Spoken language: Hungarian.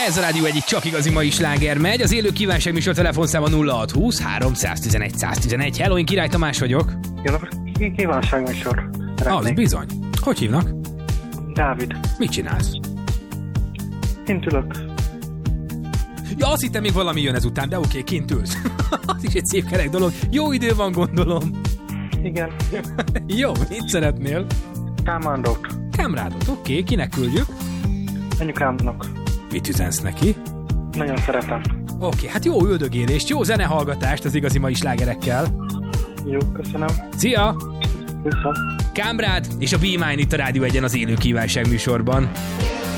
Ez a Rádió egyik csak igazi mai sláger megy. Az élő kívánság műsor telefonszáma 0620 311 111. Hello, én Király Tamás vagyok. Jó napot, kívánság műsor. Az bizony. Hogy hívnak? Dávid. Mit csinálsz? Kint ülök. Ja, azt hittem még valami jön ezután, de oké, kint ülsz. Az is egy szép kerek dolog. Jó idő van, gondolom. Igen. Jó, mit szeretnél? Kámrándot. Kámrádot, oké, kinek küldjük? Anyukámnak. Mit üzensz neki? Nagyon szeretem. Oké, hát jó üldögélést, jó zenehallgatást az igazi mai slágerekkel. Jó, köszönöm. Szia! Vissza. Kámrád és a Be Mine itt a Rádió egyen az élő kívánság műsorban.